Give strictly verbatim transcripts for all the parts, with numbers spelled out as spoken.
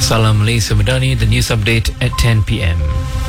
Salam Malaysia Madani, the news update at ten p.m.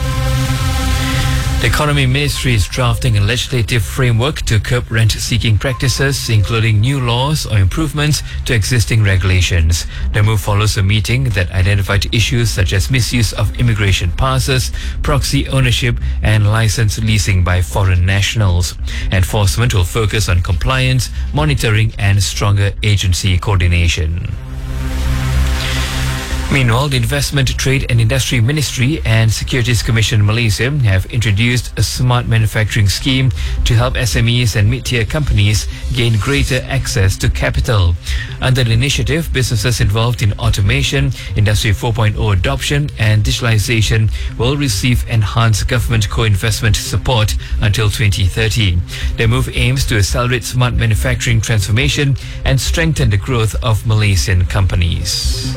The Economy Ministry is drafting a legislative framework to curb rent-seeking practices, including new laws or improvements to existing regulations. The move follows a meeting that identified issues such as misuse of immigration passes, proxy ownership, and license leasing by foreign nationals. Enforcement will focus on compliance, monitoring, and stronger agency coordination. Meanwhile, the Investment, Trade and Industry Ministry and Securities Commission Malaysia have introduced a smart manufacturing scheme to help S M Es and mid-tier companies gain greater access to capital. Under the initiative, businesses involved in automation, Industry four point oh adoption and digitalization will receive enhanced government co-investment support until twenty thirty. The move aims to accelerate smart manufacturing transformation and strengthen the growth of Malaysian companies.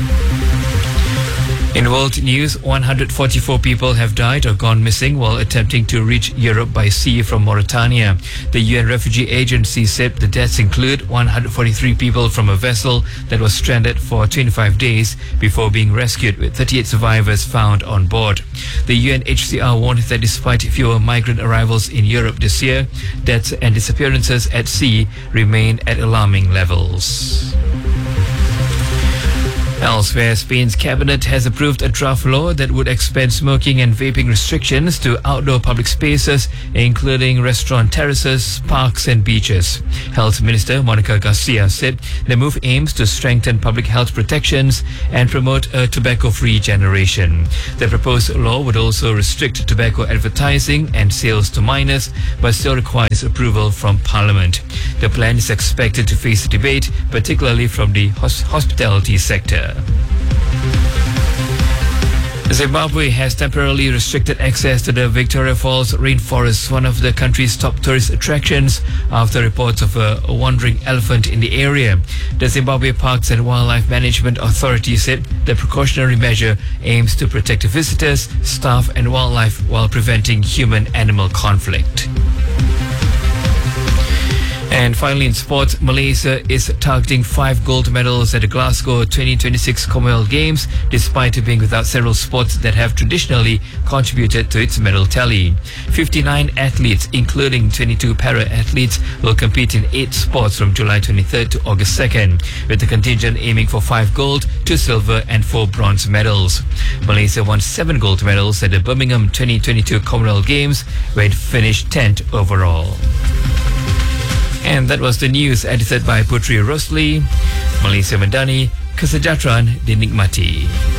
In world news, one hundred forty-four people have died or gone missing while attempting to reach Europe by sea from Mauritania. The U N Refugee Agency said the deaths include one hundred forty-three people from a vessel that was stranded for twenty-five days before being rescued, with thirty-eight survivors found on board. The U N H C R warned that despite fewer migrant arrivals in Europe this year, deaths and disappearances at sea remain at alarming levels. Elsewhere, Spain's cabinet has approved a draft law that would expand smoking and vaping restrictions to outdoor public spaces, including restaurant terraces, parks and beaches. Health Minister Monica Garcia said the move aims to strengthen public health protections and promote a tobacco-free generation. The proposed law would also restrict tobacco advertising and sales to minors, but still requires approval from Parliament. The plan is expected to face debate, particularly from the hos- hospitality sector. Zimbabwe has temporarily restricted access to the Victoria Falls rainforest, one of the country's top tourist attractions, after reports of a wandering elephant in the area. The Zimbabwe Parks and Wildlife Management Authority said the precautionary measure aims to protect visitors, staff and wildlife while preventing human-animal conflict. And finally, in sports, Malaysia is targeting five gold medals at the Glasgow twenty twenty-six Commonwealth Games, despite being without several sports that have traditionally contributed to its medal tally. fifty-nine athletes, including twenty-two para-athletes, will compete in eight sports from July twenty-third to August second, with the contingent aiming for five gold, two silver and four bronze medals. Malaysia won seven gold medals at the Birmingham twenty twenty-two Commonwealth Games, where it finished tenth overall. And that was the news edited by Putri Rosli. Malaysia Madani, Kesejahteraan dinikmati.